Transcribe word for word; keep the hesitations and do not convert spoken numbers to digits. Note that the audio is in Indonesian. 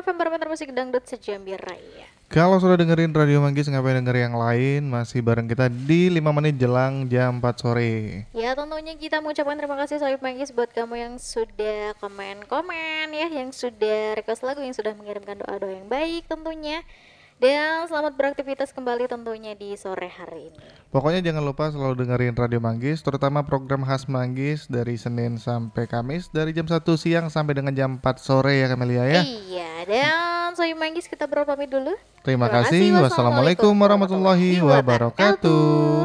F M Barometer Musik Dangdut Sejambi Raya. Kalau sudah dengerin Radio Manggis, ngapain denger yang lain? Masih bareng kita di lima menit jelang jam empat sore. Ya, tentunya kita mengucapkan terima kasih Sohib Manggis buat kamu yang sudah komen-komen ya, yang sudah request lagu, yang sudah mengirimkan doa-doa yang baik tentunya. Dan selamat beraktivitas kembali tentunya di sore hari ini. Pokoknya jangan lupa selalu dengerin Radio Manggis, terutama program khas Manggis dari Senin sampai Kamis dari jam satu siang sampai dengan jam empat sore ya Kamelia ya. Iya, dan Sohib Manggis kita berpamit dulu. Terima kasih. Wassalamualaikum warahmatullahi wabarakatuh.